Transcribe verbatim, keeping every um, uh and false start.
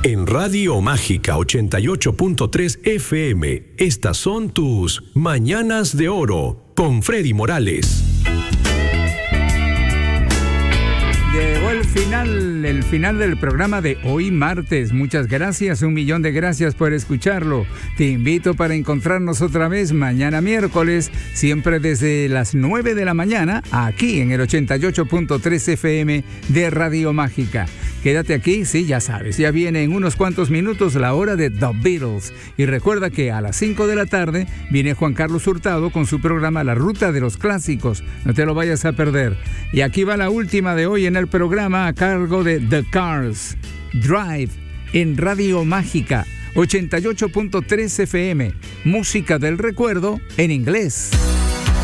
En Radio Mágica ochenta y ocho punto tres F M, estas son tus Mañanas de Oro con Freddy Morales. Llegó el final, el final del programa de hoy martes. Muchas gracias, un millón de gracias por escucharlo. Te invito para encontrarnos otra vez mañana miércoles, siempre desde las nueve de la mañana, aquí en el ochenta y ocho punto tres F M de Radio Mágica. Quédate aquí, sí, ya sabes, ya viene en unos cuantos minutos la hora de The Beatles. Y recuerda que a las cinco de la tarde viene Juan Carlos Hurtado con su programa La Ruta de los Clásicos. No te lo vayas a perder. Y aquí va la última de hoy en el programa a cargo de The Cars, Drive, en Radio Mágica ochenta y ocho punto tres F M. Música del recuerdo en inglés.